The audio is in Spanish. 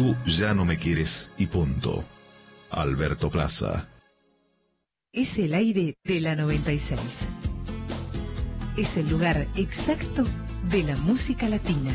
tú ya no me quieres y punto. Alberto Plaza. Es el aire de la 96. Es el lugar exacto de la música latina.